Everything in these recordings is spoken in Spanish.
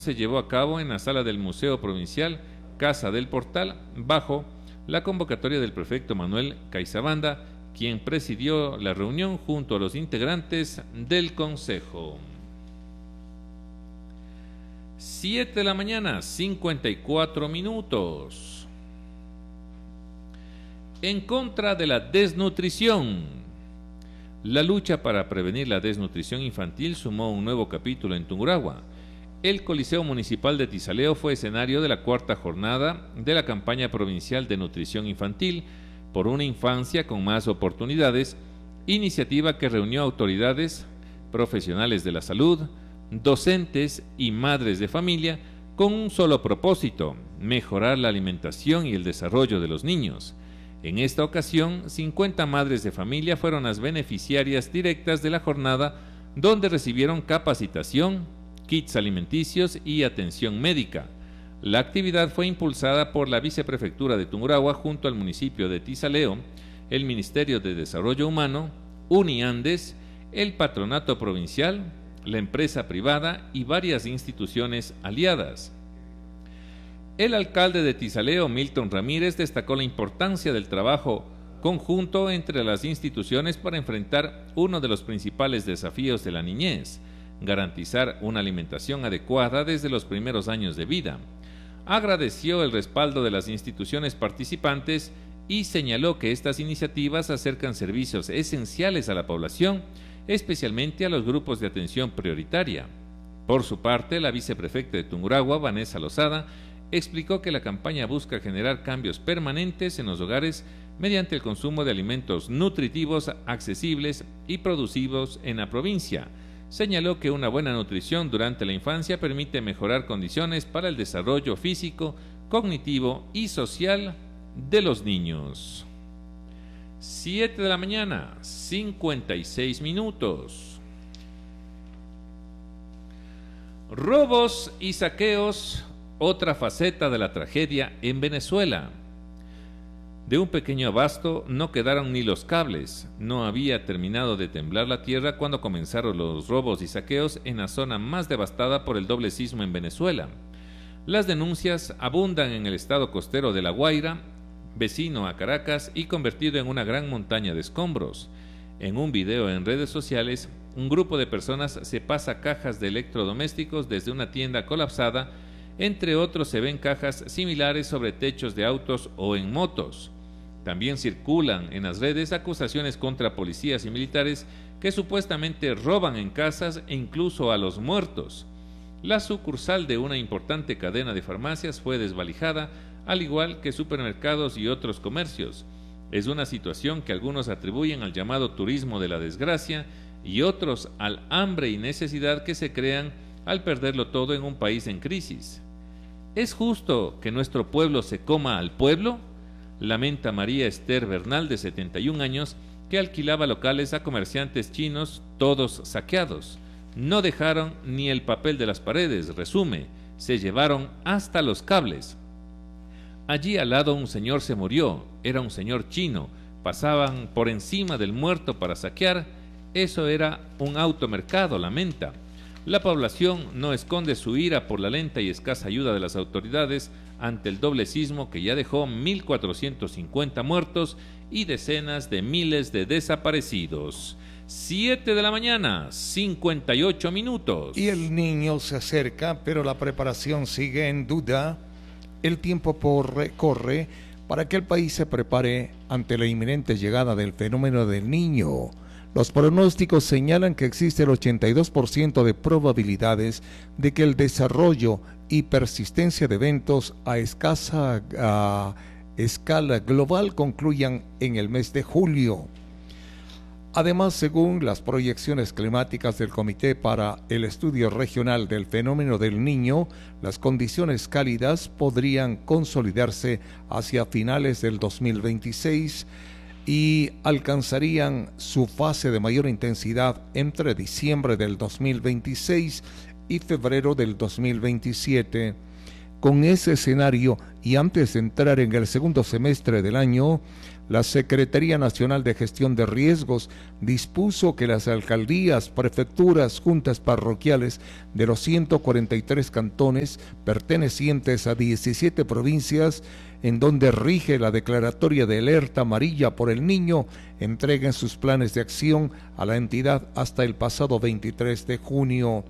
se llevó a cabo en la sala del Museo Provincial Casa del Portal, bajo la convocatoria del prefecto Manuel Caizabanda, quien presidió la reunión junto a los integrantes del Consejo. 7 de la mañana, 54 minutos. En contra de la desnutrición. La lucha para prevenir la desnutrición infantil sumó un nuevo capítulo en Tungurahua. El Coliseo Municipal de Tizaleo fue escenario de la cuarta jornada de la campaña provincial de nutrición infantil por una infancia con más oportunidades, iniciativa que reunió autoridades, profesionales de la salud, docentes y madres de familia con un solo propósito: mejorar la alimentación y el desarrollo de los niños. En esta ocasión, 50 madres de familia fueron las beneficiarias directas de la jornada, donde recibieron capacitación, kits alimenticios y atención médica. La actividad fue impulsada por la Viceprefectura de Tungurahua junto al municipio de Tizaleo, el Ministerio de Desarrollo Humano, Uniandes, el Patronato Provincial, la empresa privada y varias instituciones aliadas. El alcalde de Tizaleo, Milton Ramírez, destacó la importancia del trabajo conjunto entre las instituciones para enfrentar uno de los principales desafíos de la niñez: garantizar una alimentación adecuada desde los primeros años de vida. Agradeció el respaldo de las instituciones participantes y señaló que estas iniciativas acercan servicios esenciales a la población, especialmente a los grupos de atención prioritaria. Por su parte, la viceprefecta de Tungurahua, Vanessa Lozada, explicó que la campaña busca generar cambios permanentes en los hogares mediante el consumo de alimentos nutritivos, accesibles y producidos en la provincia. Señaló que una buena nutrición durante la infancia permite mejorar condiciones para el desarrollo físico, cognitivo y social de los niños. 7 de la mañana, 56 minutos. Robos y saqueos, otra faceta de la tragedia en Venezuela. De un pequeño abasto no quedaron ni los cables. No había terminado de temblar la tierra cuando comenzaron los robos y saqueos en la zona más devastada por el doble sismo en Venezuela. Las denuncias abundan en el estado costero de La Guaira, vecino a Caracas y convertido en una gran montaña de escombros. En un video en redes sociales, un grupo de personas se pasa cajas de electrodomésticos desde una tienda colapsada. Entre otros, se ven cajas similares sobre techos de autos o en motos. También circulan en las redes acusaciones contra policías y militares que supuestamente roban en casas e incluso a los muertos. La sucursal de una importante cadena de farmacias fue desvalijada, al igual que supermercados y otros comercios. Es una situación que algunos atribuyen al llamado turismo de la desgracia y otros al hambre y necesidad que se crean al perderlo todo en un país en crisis. ¿Es justo que nuestro pueblo se coma al pueblo?, lamenta María Esther Bernal, de 71 años, que alquilaba locales a comerciantes chinos, todos saqueados. No dejaron ni el papel de las paredes, resume, se llevaron hasta los cables. Allí al lado un señor se murió, era un señor chino, pasaban por encima del muerto para saquear, eso era un automercado, lamenta. La población no esconde su ira por la lenta y escasa ayuda de las autoridades ante el doble sismo que ya dejó 1.450 muertos y decenas de miles de desaparecidos. 7 de la mañana, 58 minutos. Y el niño se acerca, pero la preparación sigue en duda. El tiempo corre para que el país se prepare ante la inminente llegada del fenómeno del Niño. Los pronósticos señalan que existe el 82% de probabilidades de que el desarrollo y persistencia de eventos a escala global concluyan en el mes de julio. Además, según las proyecciones climáticas del Comité para el Estudio Regional del Fenómeno del Niño, las condiciones cálidas podrían consolidarse hacia finales del 2026 y alcanzarían su fase de mayor intensidad entre diciembre del 2026 y febrero del 2027. Con ese escenario, y antes de entrar en el segundo semestre del año, la Secretaría Nacional de Gestión de Riesgos dispuso que las alcaldías, prefecturas, juntas parroquiales de los 143 cantones pertenecientes a 17 provincias en donde rige la declaratoria de alerta amarilla por el niño, entreguen sus planes de acción a la entidad hasta el pasado 23 de junio.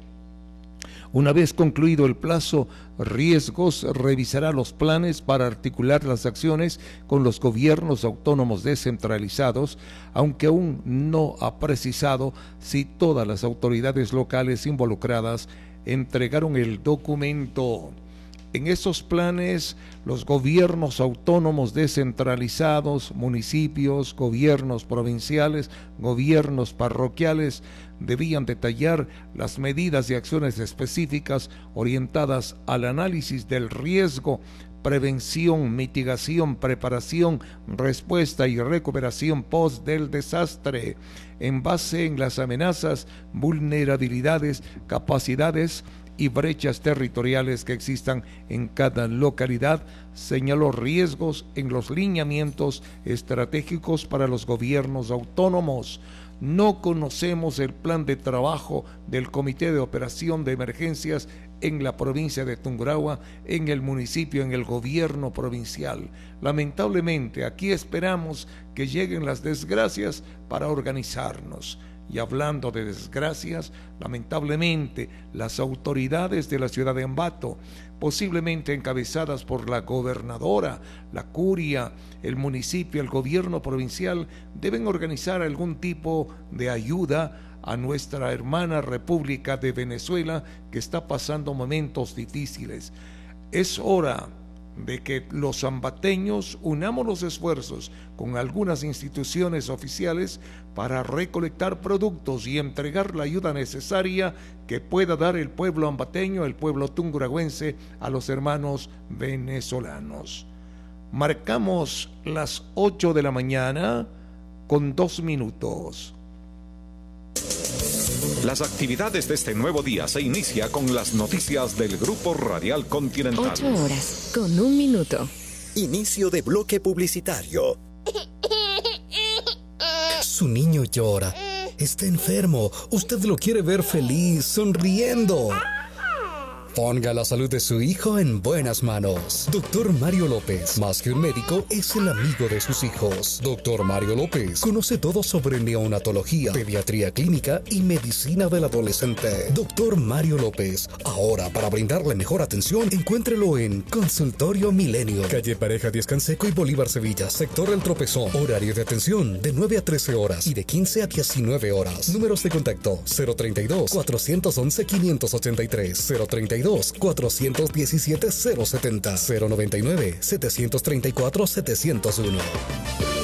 Una vez concluido el plazo, Riesgos revisará los planes para articular las acciones con los gobiernos autónomos descentralizados, aunque aún no ha precisado si todas las autoridades locales involucradas entregaron el documento. En esos planes, los gobiernos autónomos descentralizados, municipios, gobiernos provinciales, gobiernos parroquiales, debían detallar las medidas y acciones específicas orientadas al análisis del riesgo, prevención, mitigación, preparación, respuesta y recuperación post del desastre, en base en las amenazas, vulnerabilidades, capacidades y brechas territoriales que existan en cada localidad, señaló Riesgos en los lineamientos estratégicos para los gobiernos autónomos. No conocemos el plan de trabajo del Comité de Operación de Emergencias en la provincia de Tungurahua, en el municipio, en el gobierno provincial. Lamentablemente, aquí esperamos que lleguen las desgracias para organizarnos. Y hablando de desgracias, lamentablemente las autoridades de la ciudad de Ambato, posiblemente encabezadas por la gobernadora, la curia, el municipio, el gobierno provincial, deben organizar algún tipo de ayuda a nuestra hermana República de Venezuela, que está pasando momentos difíciles. Es hora de que los ambateños unamos los esfuerzos con algunas instituciones oficiales para recolectar productos y entregar la ayuda necesaria que pueda dar el pueblo ambateño, el pueblo tunguragüense, a los hermanos venezolanos. Marcamos las 8 de la mañana con 2 minutos. Las actividades de este nuevo día se inicia con las noticias del Grupo Radial Continental. 8 horas con 1 minuto. Inicio de bloque publicitario. Su niño llora. Está enfermo. Usted lo quiere ver feliz, sonriendo. Ponga la salud de su hijo en buenas manos. Doctor Mario López, más que un médico, es el amigo de sus hijos. Doctor Mario López conoce todo sobre neonatología, pediatría clínica y medicina del adolescente. Doctor Mario López, ahora para brindarle mejor atención, encuéntrelo en Consultorio Milenio, calle Pareja Díaz Canseco y Bolívar Sevilla, sector El Tropezón. Horario de atención de 9 a 13 horas y de 15 a 19 horas. Números de contacto 032-411-583, 032-417-070, 099-734-701.